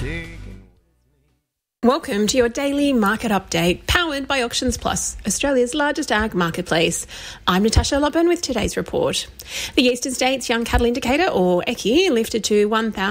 Welcome to your daily market update, powered by Auctions Plus, Australia's largest ag marketplace. I'm Natasha Lobban with today's report. The Eastern States Young Cattle Indicator, or EYCI, lifted to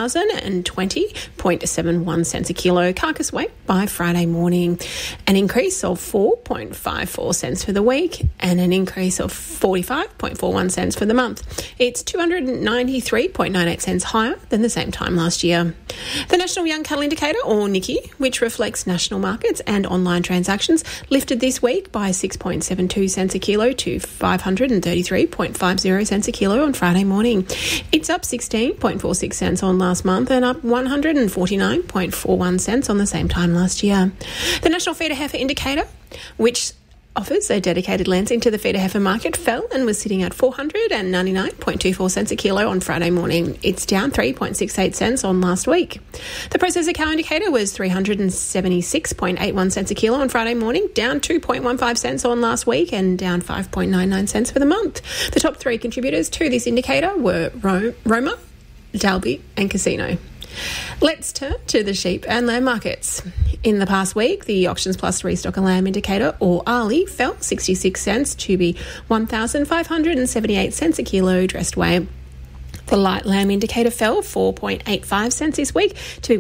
1,020.71 cents a kilo carcass weight by Friday morning, an increase of 4.54 cents for the week and an increase of 45.41 cents for the month. It's 293.98 cents higher than the same time last year. The National Young Cattle Indicator, or NYCI, which reflects national markets and online transactions, lifted this week by 6.72 cents a kilo to 533.50 cents a kilo on Friday morning. It's up 16.46 cents on last month and up 149.41 cents on the same time last year. The National Feeder Heifer Indicator, which offers a dedicated lens into the feeder heifer market, fell and was sitting at 499.24 cents a kilo on Friday morning. It's down 3.68 cents on last week. The processor cow indicator was 376.81 cents a kilo on Friday morning, down 2.15 cents on last week and down 5.99 cents for the month. The top three contributors to this indicator were Roma, Dalby and Casino. Let's turn to the sheep and lamb markets. In the past week, the Auctions Plus Restock and Lamb Indicator, or ARLI, fell 66 cents to be 1,578 cents a kilo dressed weight. The light lamb indicator fell 4.85 cents this week to be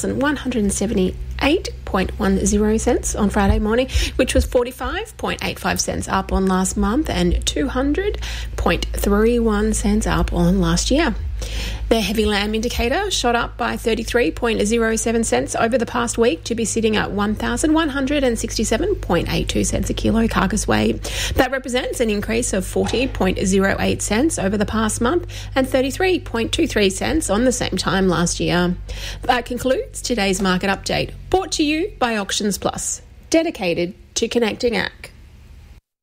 1,178.10 cents on Friday morning, which was 45.85 cents up on last month and 200.31 cents up on last year. The heavy lamb indicator shot up by 33.07 cents over the past week to be sitting at 1,167.82 cents a kilo carcass weight. That represents an increase of 40.08 cents over the past month and 33.23 cents on the same time last year. That concludes today's market update, brought to you by Auctions Plus, dedicated to connecting ag.